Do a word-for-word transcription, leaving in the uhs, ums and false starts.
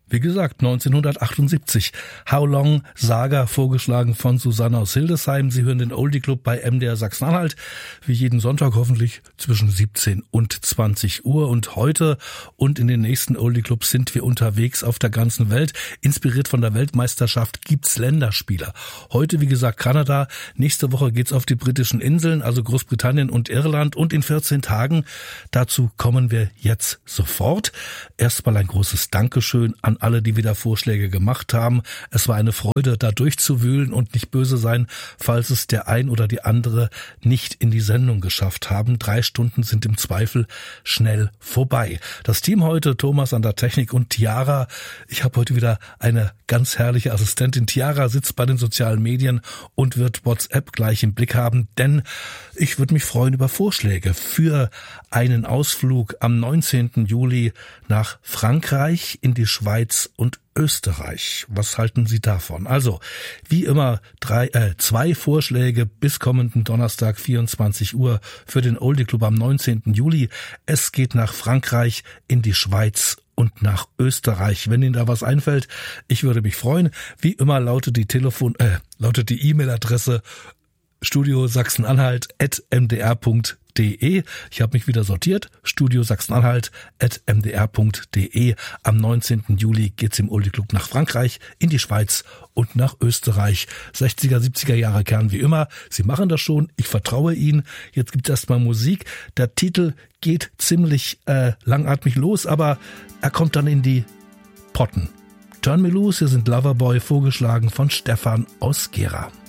Wie gesagt, neunzehnhundertachtundsiebzig. How Long Saga, vorgeschlagen von Susanne aus Hildesheim. Sie hören den Oldie Club bei M D R Sachsen-Anhalt. Wie jeden Sonntag hoffentlich zwischen siebzehn und zwanzig Uhr. Und heute und in den nächsten Oldie Clubs sind wir unterwegs auf der ganzen Welt. Inspiriert von der Weltmeisterschaft gibt's Länderspiele. Heute, wie gesagt, Kanada. Nächste Woche geht's auf die britischen Inseln, also Großbritannien und Irland. Und in vierzehn Tagen, dazu kommen wir jetzt sofort. Erstmal ein großes Dankeschön an alle, die wieder Vorschläge gemacht haben. Es war eine Freude, da durchzuwühlen und nicht böse sein, falls es der ein oder die andere nicht in die Sendung geschafft haben. Drei Stunden sind im Zweifel schnell vorbei. Das Team heute, Thomas an der Technik und Tiara. Ich habe heute wieder eine ganz herrliche Assistentin. Tiara sitzt bei den sozialen Medien und wird WhatsApp gleich im Blick haben, denn ich würde mich freuen über Vorschläge für einen Ausflug am neunzehnten Juli nach Frankreich, in die Schweiz und Österreich. Was halten Sie davon? Also, wie immer, drei, äh, zwei Vorschläge bis kommenden Donnerstag, vierundzwanzig Uhr für den Oldie Club am neunzehnten Juli. Es geht nach Frankreich, in die Schweiz und nach Österreich. Wenn Ihnen da was einfällt, ich würde mich freuen. Wie immer lautet die Telefon, äh, lautet die E-Mail-Adresse studio sachsen-anhalt at m d r punkt d e. Ich habe mich wieder sortiert. studio sachsen-anhalt at m d r punkt d e. Am neunzehnten Juli geht's im Oldie Club nach Frankreich, in die Schweiz und nach Österreich. sechziger, siebziger Jahre Kern wie immer. Sie machen das schon. Ich vertraue Ihnen. Jetzt gibt's erstmal Musik. Der Titel geht ziemlich äh, langatmig los, aber er kommt dann in die Potten. Turn Me Loose, hier sind Loverboy, vorgeschlagen von Stefan aus Gera.